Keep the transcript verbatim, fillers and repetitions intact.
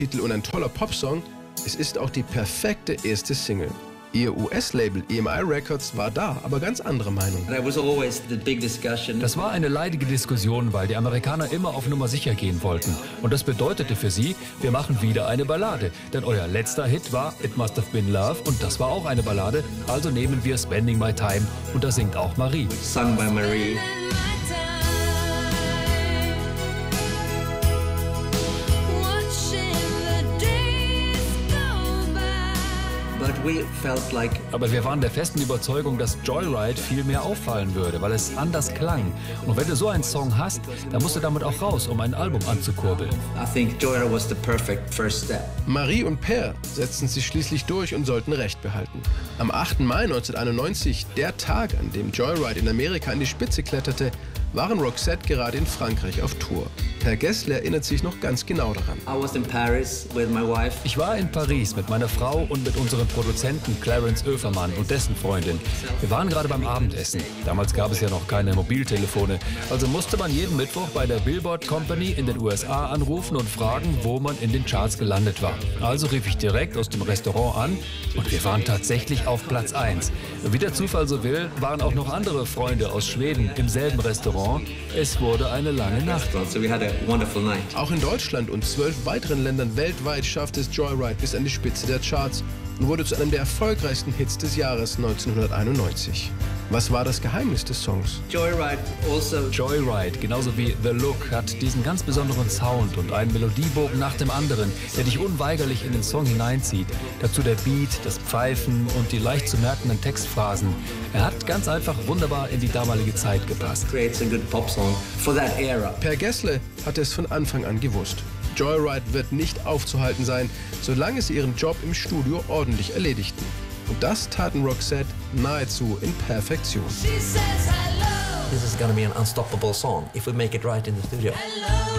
Titel und ein toller Popsong, es ist auch die perfekte erste Single. Ihr U S-Label E M I Records war da, aber ganz andere Meinung. Das war eine leidige Diskussion, weil die Amerikaner immer auf Nummer sicher gehen wollten. Und das bedeutete für sie, wir machen wieder eine Ballade. Denn euer letzter Hit war It Must Have Been Love und das war auch eine Ballade. Also nehmen wir Spending My Time und da singt auch Marie. Sung by Marie. Aber wir waren der festen Überzeugung, dass Joyride viel mehr auffallen würde, weil es anders klang. Und wenn du so einen Song hast, dann musst du damit auch raus, um ein Album anzukurbeln. I think Joyride was the perfect first step. Marie und Per setzten sich schließlich durch und sollten Recht behalten. Am achten Mai neunzehnhunderteinundneunzig, der Tag, an dem Joyride in Amerika an die Spitze kletterte, waren Roxette gerade in Frankreich auf Tour. Per Gessle erinnert sich noch ganz genau daran. I was in Paris with my wife. Ich war in Paris mit meiner Frau und mit unserem Produzenten Clarence Oevermann und dessen Freundin. Wir waren gerade beim Abendessen. Damals gab es ja noch keine Mobiltelefone. Also musste man jeden Mittwoch bei der Billboard Company in den U S A anrufen und fragen, wo man in den Charts gelandet war. Also rief ich direkt aus dem Restaurant an und wir waren tatsächlich auf Platz eins. Wie der Zufall so will, waren auch noch andere Freunde aus Schweden im selben Restaurant. Es wurde eine lange Nacht. So we had a wonderful night. Auch in Deutschland und zwölf weiteren Ländern weltweit schaffte es Joyride bis an die Spitze der Charts und wurde zu einem der erfolgreichsten Hits des Jahres neunzehnhunderteinundneunzig. Was war das Geheimnis des Songs? Joyride also. Joyride, genauso wie The Look, hat diesen ganz besonderen Sound und einen Melodiebogen nach dem anderen, der dich unweigerlich in den Song hineinzieht. Dazu der Beat, das Pfeifen und die leicht zu merkenden Textphrasen. Er hat ganz einfach wunderbar in die damalige Zeit gepasst. Creates a good pop song for that era. Per Gessle hatte es von Anfang an gewusst. Joyride wird nicht aufzuhalten sein, solange sie ihren Job im Studio ordentlich erledigten. Und das taten Roxette nahezu in Perfektion. This is gonna be an unstoppable song if we make it right in the studio.